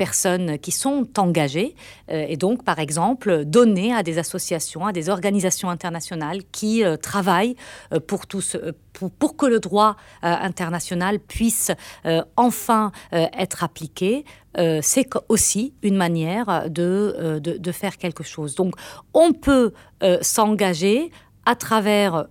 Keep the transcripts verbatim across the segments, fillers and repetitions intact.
personnes qui sont engagées euh, et donc, par exemple, donner à des associations, à des organisations internationales qui euh, travaillent euh, pour, tout ce, pour, pour que le droit euh, international puisse euh, enfin euh, être appliqué. Euh, c'est aussi une manière de, euh, de, de faire quelque chose. Donc, on peut euh, s'engager à travers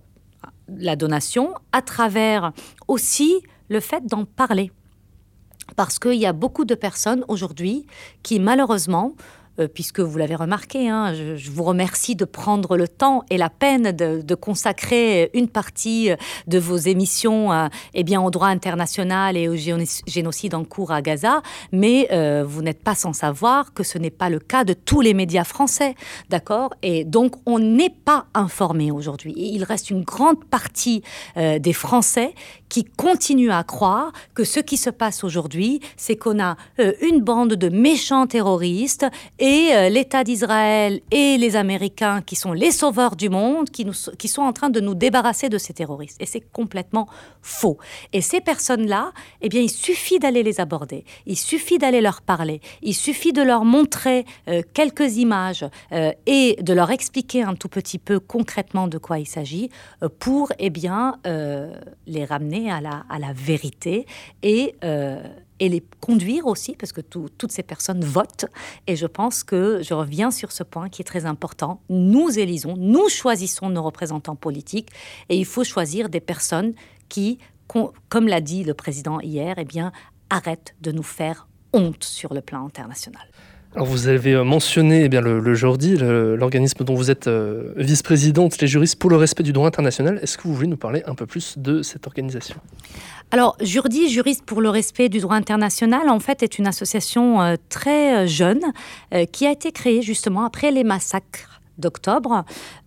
la donation, à travers aussi le fait d'en parler. Parce qu'il y a beaucoup de personnes aujourd'hui qui, malheureusement, euh, puisque vous l'avez remarqué, hein, je, je vous remercie de prendre le temps et la peine de, de consacrer une partie de vos émissions euh, eh bien, au droit international et au génocide en cours à Gaza, mais euh, vous n'êtes pas sans savoir que ce n'est pas le cas de tous les médias français, d'accord ? Et donc, on n'est pas informé aujourd'hui. Et il reste une grande partie euh, des Français qui continuent à croire que ce qui se passe aujourd'hui, c'est qu'on a euh, une bande de méchants terroristes et euh, l'État d'Israël et les Américains qui sont les sauveurs du monde, qui, nous, qui sont en train de nous débarrasser de ces terroristes. Et c'est complètement faux. Et ces personnes-là, eh bien, il suffit d'aller les aborder, il suffit d'aller leur parler, il suffit de leur montrer euh, quelques images euh, et de leur expliquer un tout petit peu concrètement de quoi il s'agit euh, pour, eh bien, euh, les ramener à la, à la vérité et, euh, et les conduire aussi, parce que tout, toutes ces personnes votent. Et je pense que je reviens sur ce point qui est très important. Nous élisons, nous choisissons nos représentants politiques et il faut choisir des personnes qui, comme l'a dit le président hier, eh bien, arrêtent de nous faire honte sur le plan international. Alors vous avez mentionné eh bien, le, le Jordi, le, l'organisme dont vous êtes euh, vice-présidente, les juristes pour le respect du droit international. Est-ce que vous voulez nous parler un peu plus de cette organisation ? Alors, Jordi, Juristes pour le respect du droit international, en fait, est une association euh, très jeune euh, qui a été créée justement après les massacres d'octobre.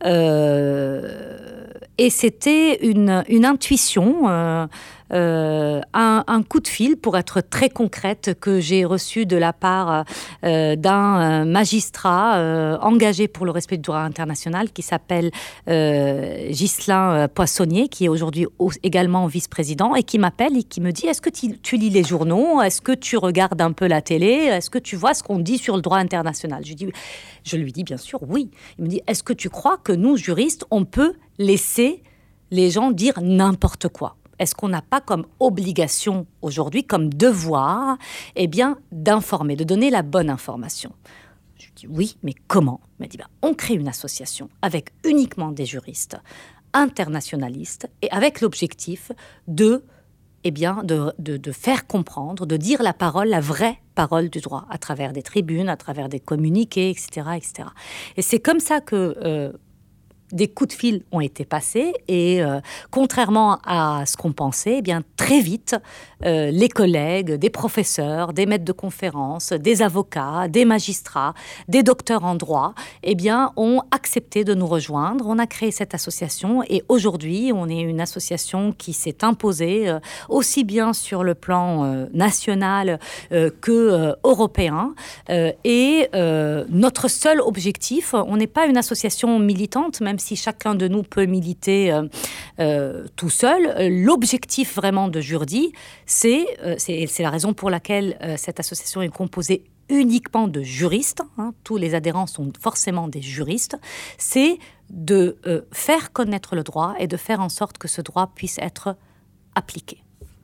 Euh, et c'était une, une intuition... Euh, Euh, un, un coup de fil, pour être très concrète, que j'ai reçu de la part euh, d'un magistrat euh, engagé pour le respect du droit international qui s'appelle euh, Ghislain Poissonnier, qui est aujourd'hui au, également vice-président, et qui m'appelle et qui me dit: est-ce que tu, tu lis les journaux? Est-ce que tu regardes un peu la télé? Est-ce que tu vois ce qu'on dit sur le droit international? Je, dis, je lui dis bien sûr oui. Il me dit: est-ce que tu crois que nous, juristes, on peut laisser les gens dire n'importe quoi? Est-ce qu'on n'a pas comme obligation aujourd'hui, comme devoir, eh bien, d'informer, de donner la bonne information? Je lui dis oui, mais comment? Il m'a dit bah, on crée une association avec uniquement des juristes internationalistes et avec l'objectif de, eh bien, de, de, de faire comprendre, de dire la parole, la vraie parole du droit, à travers des tribunes, à travers des communiqués, et cetera, et cetera. Et c'est comme ça que euh, des coups de fil ont été passés et euh, contrairement à ce qu'on pensait, eh bien, très vite, euh, les collègues, des professeurs, des maîtres de conférences, des avocats, des magistrats, des docteurs en droit, eh bien, ont accepté de nous rejoindre. On a créé cette association et aujourd'hui, on est une association qui s'est imposée euh, aussi bien sur le plan euh, national euh, que euh, européen. Euh, et euh, notre seul objectif, on n'est pas une association militante, même si chacun de nous peut militer euh, euh, tout seul. L'objectif vraiment de Jordi, c'est, euh, c'est, c'est la raison pour laquelle euh, cette association est composée uniquement de juristes, hein, tous les adhérents sont forcément des juristes, c'est de euh, faire connaître le droit et de faire en sorte que ce droit puisse être appliqué.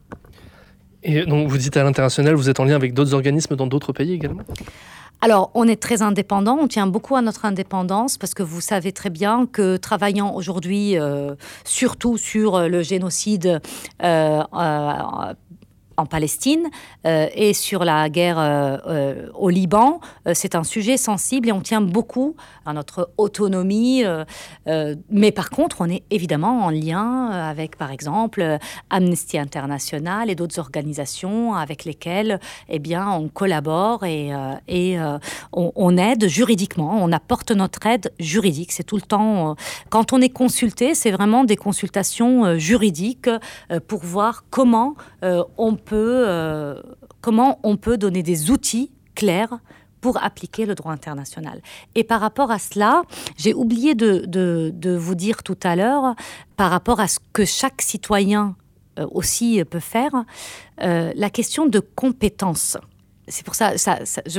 Et donc vous dites à l'international, vous êtes en lien avec d'autres organismes dans d'autres pays également ? Alors, on est très indépendant, on tient beaucoup à notre indépendance parce que vous savez très bien que travaillant aujourd'hui, euh, surtout sur le génocide euh, euh, en Palestine euh, et sur la guerre euh, euh, au Liban, euh, c'est un sujet sensible et on tient beaucoup à notre autonomie. Euh, euh, mais par contre, on est évidemment en lien avec, par exemple, Amnesty International et d'autres organisations avec lesquelles eh bien, on collabore et, euh, et euh, on, on aide juridiquement. On apporte notre aide juridique. C'est tout le temps... Euh, quand on est consulté, c'est vraiment des consultations euh, juridiques euh, pour voir comment euh, on peut Peut, euh, comment on peut donner des outils clairs pour appliquer le droit international. Et par rapport à cela, j'ai oublié de, de, de vous dire tout à l'heure, par rapport à ce que chaque citoyen euh, aussi peut faire, euh, la question de compétence. c'est pour ça, ça, ça je